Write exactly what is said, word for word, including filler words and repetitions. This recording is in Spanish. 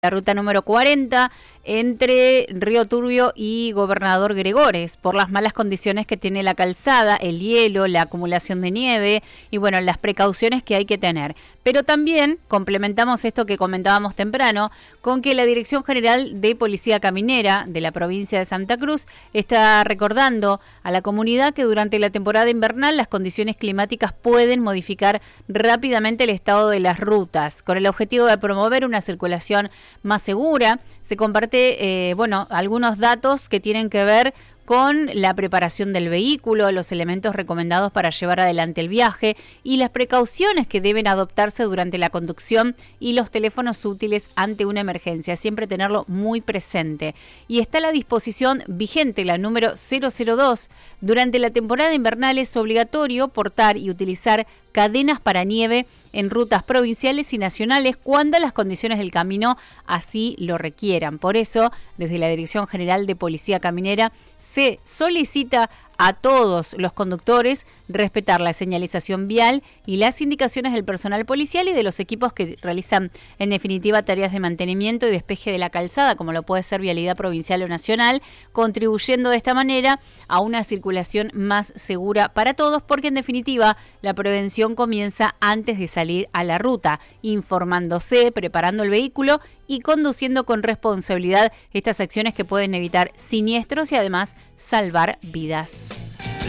La ruta número cuarenta entre Río Turbio y Gobernador Gregores, por las malas condiciones que tiene la calzada, el hielo, la acumulación de nieve y bueno, las precauciones que hay que tener. Pero también complementamos esto que comentábamos temprano con que la Dirección General de Policía Caminera de la provincia de Santa Cruz está recordando a la comunidad que durante la temporada invernal las condiciones climáticas pueden modificar rápidamente el estado de las rutas, con el objetivo de promover una circulación más segura. Se comparte, eh, bueno, algunos datos que tienen que ver con la preparación del vehículo, los elementos recomendados para llevar adelante el viaje y las precauciones que deben adoptarse durante la conducción y los teléfonos útiles ante una emergencia. Siempre tenerlo muy presente. Y está la disposición vigente, la número cero cero dos. Durante la temporada invernal es obligatorio portar y utilizar cadenas para nieve en rutas provinciales y nacionales cuando las condiciones del camino así lo requieran. Por eso, desde la Dirección General de Policía Caminera se solicita a todos los conductores respetar la señalización vial y las indicaciones del personal policial y de los equipos que realizan en definitiva tareas de mantenimiento y despeje de la calzada, como lo puede ser Vialidad Provincial o Nacional, contribuyendo de esta manera a una circulación más segura para todos, porque en definitiva la prevención comienza antes de salir a la ruta, informándose, preparando el vehículo y conduciendo con responsabilidad estas acciones que pueden evitar siniestros y además salvar vidas.